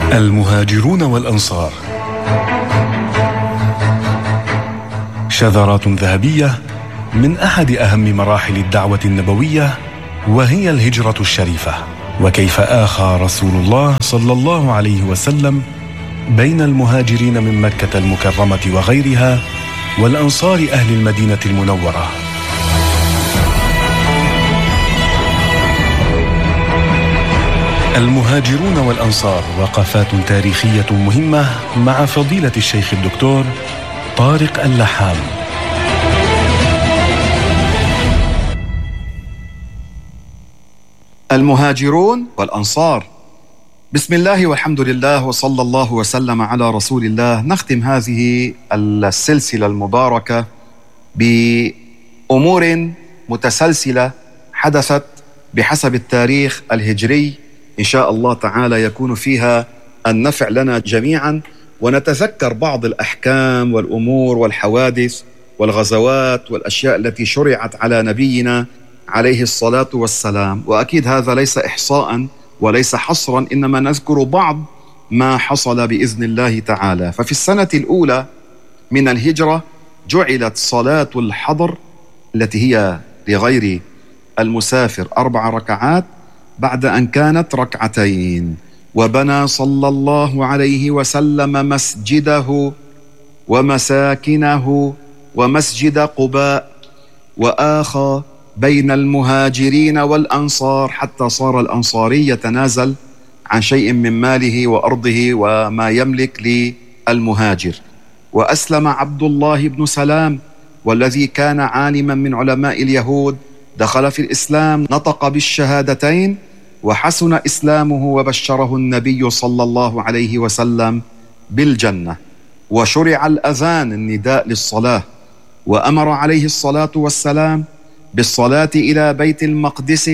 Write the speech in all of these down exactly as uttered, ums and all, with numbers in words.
المهاجرون والأنصار، شذرات ذهبية من أحد أهم مراحل الدعوة النبوية، وهي الهجرة الشريفة. وكيف آخى رسول الله صلى الله عليه وسلم بين المهاجرين من مكة المكرمة وغيرها والأنصار أهل المدينة المنورة. المهاجرون والأنصار، وقفات تاريخية مهمة مع فضيلة الشيخ الدكتور طارق اللحام. المهاجرون والأنصار. بسم الله والحمد لله وصلى الله وسلم على رسول الله. نختم هذه السلسلة المباركة بأمور متسلسلة حدثت بحسب التاريخ الهجري، إن شاء الله تعالى يكون فيها النفع لنا جميعا، ونتذكر بعض الأحكام والأمور والحوادث والغزوات والأشياء التي شرعت على نبينا عليه الصلاة والسلام. وأكيد هذا ليس إحصاء وليس حصرا، إنما نذكر بعض ما حصل بإذن الله تعالى. ففي السنة الأولى من الهجرة جعلت صلاة الحضر التي هي لغير المسافر أربع ركعات بعد أن كانت ركعتين. وبنى صلى الله عليه وسلم مسجده ومساكنه ومسجد قباء، وآخى بين المهاجرين والأنصار حتى صار الأنصاري يتنازل عن شيء من ماله وأرضه وما يملك للمهاجر. وأسلم عبد الله بن سلام، والذي كان عالما من علماء اليهود دخل في الإسلام، نطق بالشهادتين وحسن إسلامه، وبشره النبي صلى الله عليه وسلم بالجنة. وشرع الأذان، النداء للصلاة، وأمر عليه الصلاة والسلام بالصلاة إلى بيت المقدس،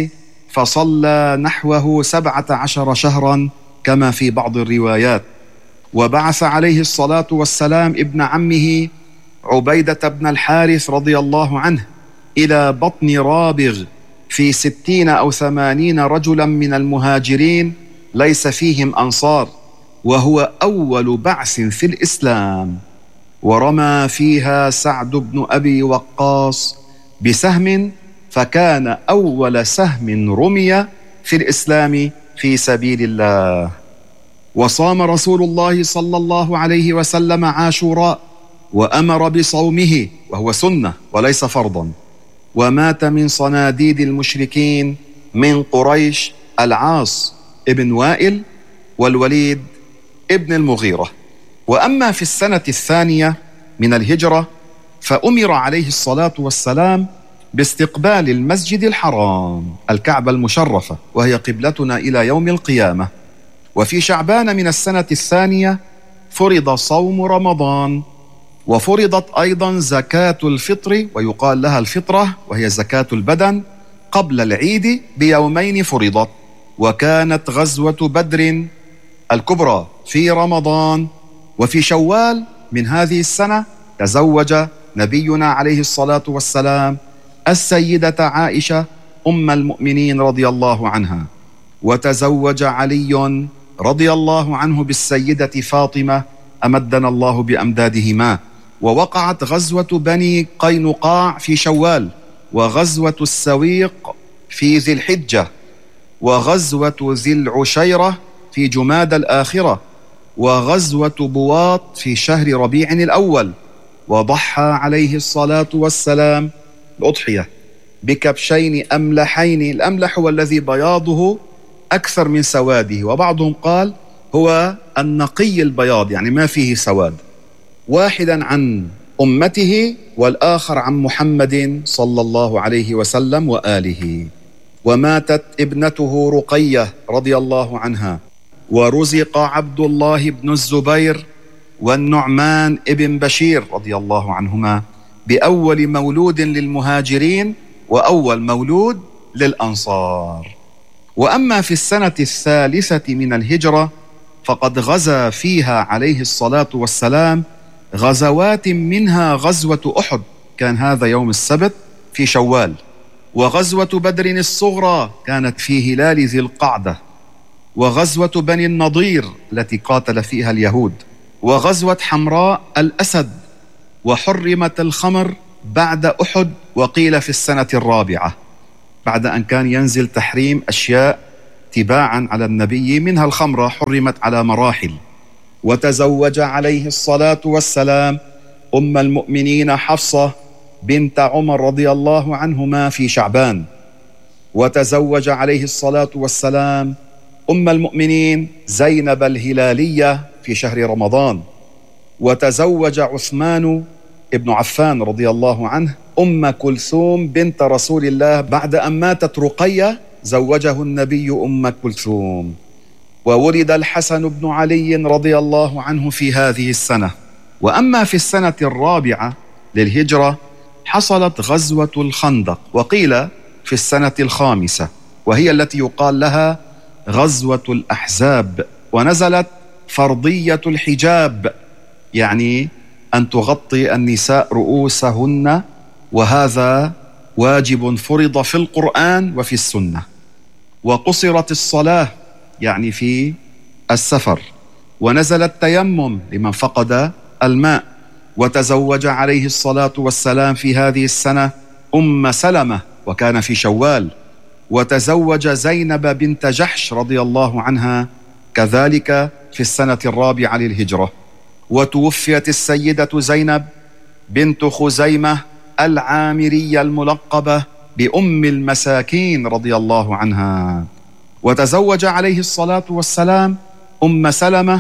فصلى نحوه سبعة عشر شهرا كما في بعض الروايات. وبعث عليه الصلاة والسلام ابن عمه عبيدة بن الحارث رضي الله عنه إلى بطن رابغ في ستين أو ثمانين رجلا من المهاجرين ليس فيهم أنصار، وهو أول بعث في الإسلام. ورمى فيها سعد بن أبي وقاص بسهم، فكان أول سهم رمي في الإسلام في سبيل الله. وصام رسول الله صلى الله عليه وسلم عاشوراء، وأمر بصومه وهو سنة وليس فرضا. ومات من صناديد المشركين من قريش العاص ابن وائل والوليد ابن المغيرة. وأما في السنة الثانية من الهجرة فأمر عليه الصلاة والسلام باستقبال المسجد الحرام، الكعبة المشرفة، وهي قبلتنا إلى يوم القيامة. وفي شعبان من السنة الثانية فرض صوم رمضان، وفرضت أيضا زكاة الفطر، ويقال لها الفطرة، وهي زكاة البدن، قبل العيد بيومين فرضت. وكانت غزوة بدر الكبرى في رمضان. وفي شوال من هذه السنة تزوج نبينا عليه الصلاة والسلام السيدة عائشة أم المؤمنين رضي الله عنها، وتزوج علي رضي الله عنه بالسيدة فاطمة أمدنا الله بأمدادهما. ووقعت غزوة بني قينقاع في شوال، وغزوة السويق في ذي الحجة، وغزوة ذي العشيرة في جماد الآخرة، وغزوة بواط في شهر ربيع الأول. وضحى عليه الصلاة والسلام الأضحية بكبشين أملحين. الأملح هو الذي بياضه أكثر من سواده، وبعضهم قال هو النقي البياض، يعني ما فيه سواد، واحدا عن أمته والآخر عن محمد صلى الله عليه وسلم وآله. وماتت ابنته رقية رضي الله عنها. ورزق عبد الله بن الزبير والنعمان ابن بشير رضي الله عنهما بأول مولود للمهاجرين وأول مولود للأنصار. وأما في السنة الثالثة من الهجرة فقد غزا فيها عليه الصلاة والسلام غزوات، منها غزوة أحد، كان هذا يوم السبت في شوال. وغزوة بدر الصغرى كانت في هلال ذي القعدة. وغزوة بني النضير التي قاتل فيها اليهود، وغزوة حمراء الأسد، وحرمت الخمر بعد أحد وقيل في السنة الرابعة، بعد أن كان ينزل تحريم أشياء تباعا على النبي، منها الخمرة حرمت على مراحل. وتزوج عليه الصلاة والسلام أم المؤمنين حفصة بنت عمر رضي الله عنهما في شعبان، وتزوج عليه الصلاة والسلام أم المؤمنين زينب الهلالية في شهر رمضان، وتزوج عثمان ابن عفان رضي الله عنه أم كلثوم بنت رسول الله، بعد أن ماتت رقية زوجه النبي أم كلثوم. وولد الحسن بن علي رضي الله عنه في هذه السنة. وأما في السنة الرابعة للهجرة حصلت غزوة الخندق، وقيل في السنة الخامسة، وهي التي يقال لها غزوة الأحزاب، ونزلت فرضية الحجاب، يعني أن تغطي النساء رؤوسهن، وهذا واجب فرض في القرآن وفي السنة. وقصرت الصلاة يعني في السفر، ونزل التيمم لمن فقد الماء. وتزوج عليه الصلاة والسلام في هذه السنة أم سلمة وكان في شوال، وتزوج زينب بنت جحش رضي الله عنها كذلك في السنة الرابعة للهجرة. وتوفيت السيدة زينب بنت خزيمة العامرية الملقبة بأم المساكين رضي الله عنها. وتزوج عليه الصلاة والسلام أم سلمة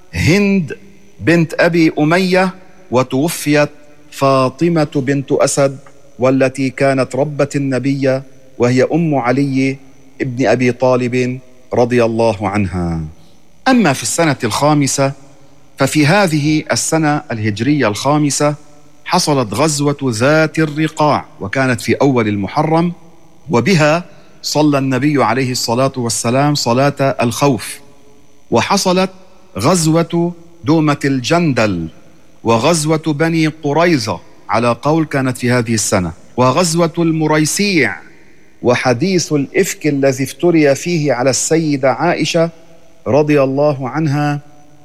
هند بنت أبي أمية، وتوفيت فاطمة بنت أسد والتي كانت ربة النبي، وهي أم علي ابن أبي طالب رضي الله عنها. أما في السنة الخامسة ففي هذه السنة الهجرية الخامسة حصلت غزوة ذات الرقاع، وكانت في أول المحرم، وبها صلى النبي عليه الصلاة والسلام صلاة الخوف. وحصلت غزوة دومة الجندل، وغزوة بني قريظة على قول كانت في هذه السنة، وغزوة المريسيع، وحديث الإفك الذي افتري فيه على السيدة عائشة رضي الله عنها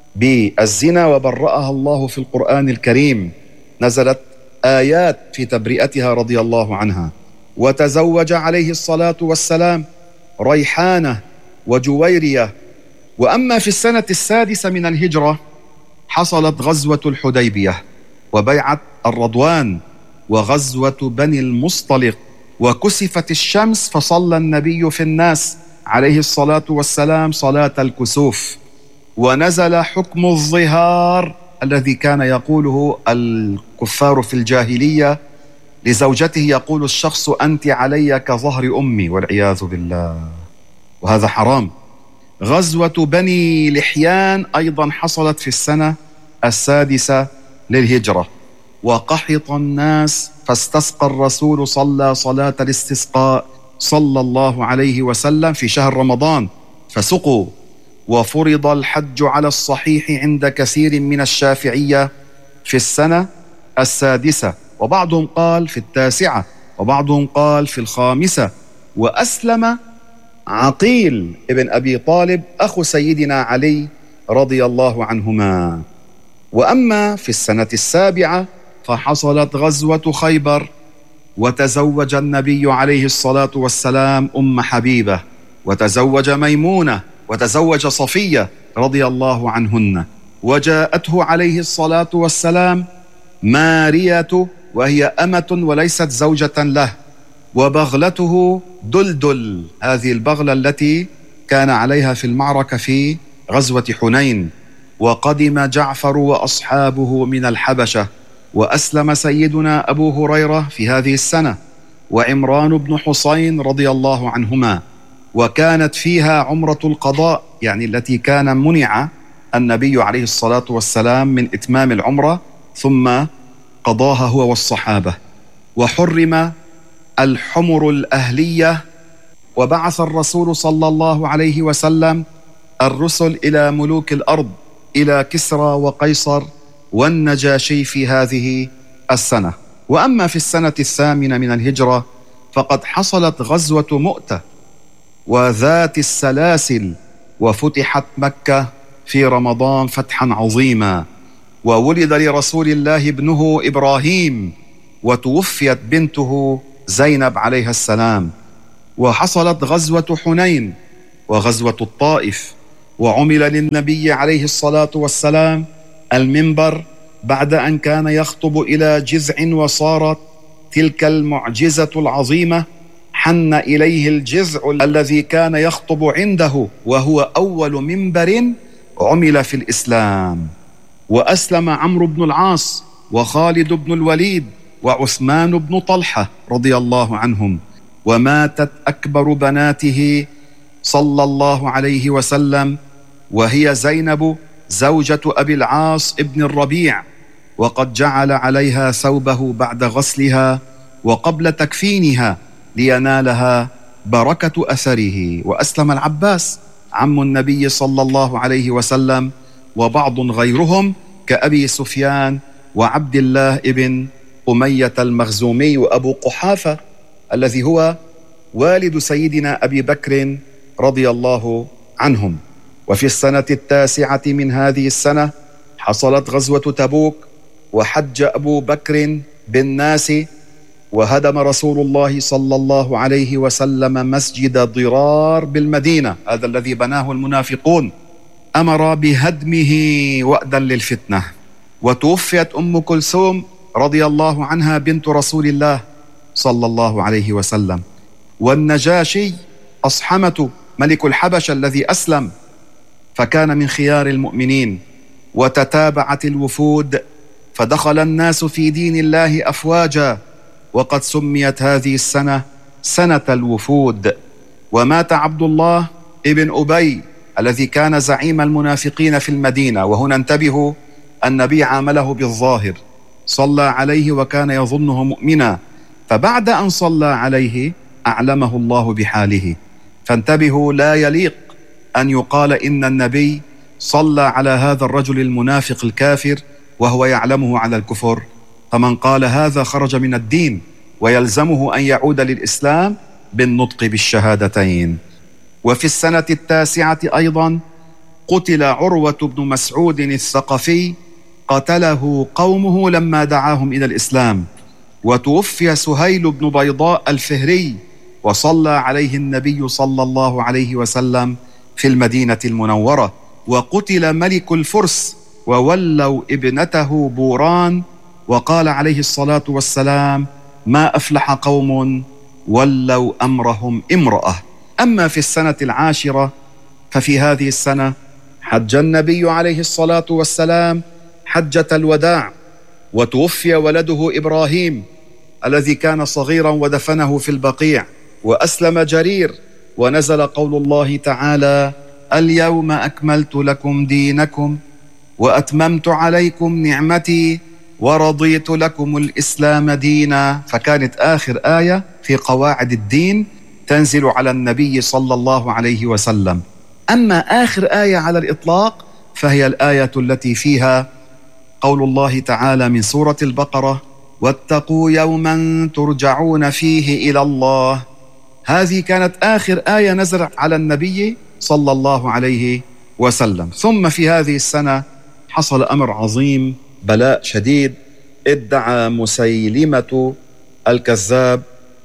بالزنا وبرأها الله في القرآن الكريم، نزلت آيات في تبرئتها رضي الله عنها. وتزوج عليه الصلاة والسلام ريحانة وجويرية. وأما في السنة السادسة من الهجرة حصلت غزوة الحديبية، وبيعة الرضوان، وغزوة بني المصطلق، وكسفت الشمس فصلى النبي في الناس عليه الصلاة والسلام صلاة الكسوف. ونزل حكم الظهار الذي كان يقوله الكفار في الجاهلية لزوجته، يقول الشخص أنت علي كظهر أمي، والعياذ بالله، وهذا حرام. غزوة بني لحيان أيضا حصلت في السنة السادسة للهجرة. وقحط الناس فاستسقى الرسول صلى صلاة الاستسقاء صلى الله عليه وسلم في شهر رمضان فسقوا. وفرض الحج على الصحيح عند كثير من الشافعية في السنة السادسة، وبعضهم قال في التاسعة، وبعضهم قال في الخامسة. وأسلم عقيل ابن أبي طالب أخو سيدنا علي رضي الله عنهما. وأما في السنة السابعة فحصلت غزوة خيبر، وتزوج النبي عليه الصلاة والسلام أم حبيبة، وتزوج ميمونة، وتزوج صفية رضي الله عنهن. وجاءته عليه الصلاة والسلام مارية وهي أمة وليست زوجة له، وبغلته دلدل، هذه البغلة التي كان عليها في المعركة في غزوة حنين. وقدم جعفر وأصحابه من الحبشة، وأسلم سيدنا أبو هريرة في هذه السنة، وعمران بن حسين رضي الله عنهما. وكانت فيها عمرة القضاء، يعني التي كان منع النبي عليه الصلاة والسلام من إتمام العمرة ثم قضاها هو والصحابة. وحرم الحمر الأهلية. وبعث الرسول صلى الله عليه وسلم الرسل إلى ملوك الأرض، إلى كسرى وقيصر والنجاشي في هذه السنة. وأما في السنة الثامنة من الهجرة فقد حصلت غزوة مؤتة وذات السلاسل وفتحت مكة في رمضان فتحا عظيما، وولد لرسول الله ابنه إبراهيم، وتوفيت بنته زينب عليها السلام، وحصلت غزوة حنين وغزوة الطائف، وعمل للنبي عليه الصلاة والسلام المنبر بعد أن كان يخطب إلى جذع، وصارت تلك المعجزة العظيمة حن إليه الجذع الذي كان يخطب عنده، وهو أول منبر عمل في الإسلام. وأسلم عمرو بن العاص وخالد بن الوليد وعثمان بن طلحة رضي الله عنهم، وماتت أكبر بناته صلى الله عليه وسلم وهي زينب زوجة أبي العاص ابن الربيع، وقد جعل عليها ثوبه بعد غسلها وقبل تكفينها لينالها بركة أثره. وأسلم العباس عم النبي صلى الله عليه وسلم وبعض غيرهم كأبي سفيان وعبد الله ابن أمية المخزومي وأبو قحافة الذي هو والد سيدنا أبي بكر رضي الله عنهم. وفي السنة التاسعة من هذه السنة حصلت غزوة تبوك، وحج أبو بكر بالناس، وهدم رسول الله صلى الله عليه وسلم مسجد ضرار بالمدينة، هذا الذي بناه المنافقون، أمر بهدمه وأدا للفتنة. وتوفيت أم كلثوم رضي الله عنها بنت رسول الله صلى الله عليه وسلم. والنجاشي أصحمة ملك الحبشة الذي أسلم فكان من خيار المؤمنين. وتتابعت الوفود فدخل الناس في دين الله أفواجا، وقد سميت هذه السنة سنة الوفود. ومات عبد الله ابن أبي الذي كان زعيم المنافقين في المدينة، وهنا انتبهوا النبي عامله بالظاهر، صلى عليه وكان يظنه مؤمنا، فبعد أن صلى عليه أعلمه الله بحاله. فانتبهوا، لا يليق أن يقال إن النبي صلى على هذا الرجل المنافق الكافر وهو يعلمه على الكفر، فمن قال هذا خرج من الدين، ويلزمه أن يعود للإسلام بالنطق بالشهادتين. وفي السنة التاسعة أيضا قتل عروة بن مسعود الثقفي، قتله قومه لما دعاهم إلى الإسلام. وتوفي سهيل بن بيضاء الفهري، وصلى عليه النبي صلى الله عليه وسلم في المدينة المنورة. وقتل ملك الفرس وولوا ابنته بوران، وقال عليه الصلاة والسلام: ما أفلح قوم ولوا أمرهم امرأة. أما في السنة العاشرة ففي هذه السنة حج النبي عليه الصلاة والسلام حجة الوداع، وتوفي ولده إبراهيم الذي كان صغيرا ودفنه في البقيع. وأسلم جرير، ونزل قول الله تعالى: اليوم أكملت لكم دينكم وأتممت عليكم نعمتي ورضيت لكم الإسلام دينا. فكانت آخر آية في قواعد الدين تنزل على النبي صلى الله عليه وسلم. أما آخر آية على الإطلاق فهي الآية التي فيها قول الله تعالى من سورة البقرة: واتقوا يوما ترجعون فيه إلى الله. هذه كانت آخر آية نزلت على النبي صلى الله عليه وسلم. ثم في هذه السنة حصل أمر عظيم، بلاء شديد. ادعى مسيلمة الكذاب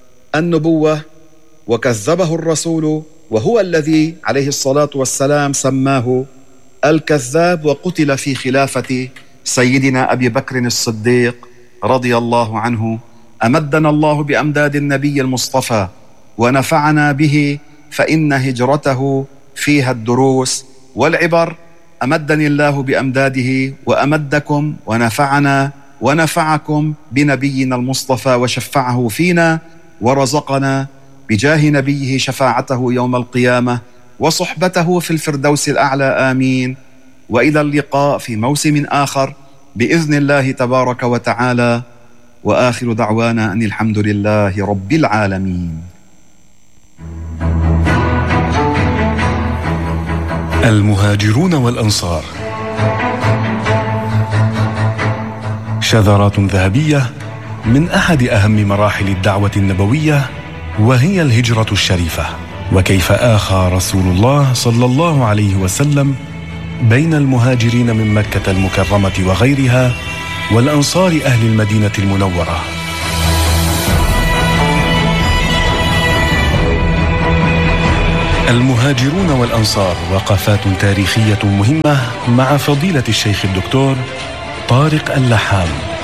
النبوة وكذبه الرسول، وهو الذي عليه الصلاة والسلام سماه الكذاب، وقتل في خلافة سيدنا أبي بكر الصديق رضي الله عنه. أمدنا الله بأمداد النبي المصطفى ونفعنا به، فإن هجرته فيها الدروس والعبر. أمدني الله بأمداده وأمدكم ونفعنا ونفعكم بنبينا المصطفى وشفعه فينا، ورزقنا بجاه نبيه شفاعته يوم القيامة وصحبته في الفردوس الأعلى، آمين. وإلى اللقاء في موسم آخر بإذن الله تبارك وتعالى، وآخر دعوانا أن الحمد لله رب العالمين. المهاجرون والأنصار، شذرات ذهبية من أحد أهم مراحل الدعوة النبوية، وهي الهجرة الشريفة. وكيف آخى رسول الله صلى الله عليه وسلم بين المهاجرين من مكة المكرمة وغيرها والأنصار أهل المدينة المنورة. المهاجرون والأنصار، وقفات تاريخية مهمة مع فضيلة الشيخ الدكتور طارق اللحام.